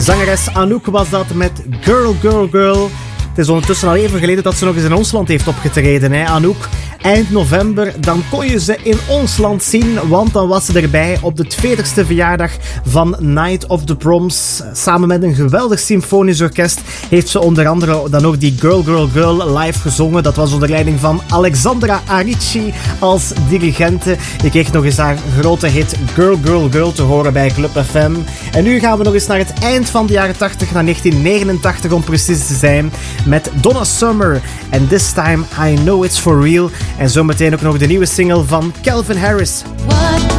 Zangeres Anouk was dat met Girl, Girl, Girl. Het is ondertussen al even geleden dat ze nog eens in ons land heeft opgetreden, hè, Anouk. Eind november, dan kon je ze in ons land zien, want dan was ze erbij op de 40ste verjaardag van Night of the Proms. Samen met een geweldig symfonisch orkest heeft ze onder andere dan ook die Girl, Girl, Girl live gezongen. Dat was onder leiding van Alexandra Arici als dirigente. Je kreeg nog eens haar grote hit Girl, Girl, Girl te horen bij Club FM. En nu gaan we nog eens naar het eind van de jaren 80, naar 1989 om precies te zijn, met Donna Summer en This Time I Know It's For Real. En zometeen ook nog de nieuwe single van Calvin Harris. What?